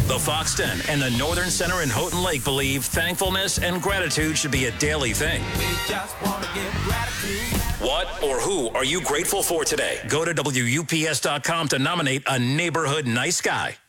The Fox Den and the Northern Center in Houghton Lake believe thankfulness and gratitude should be a daily thing. We just want to give gratitude. What or who are you grateful for today? Go to WUPS.com to nominate a neighborhood nice guy.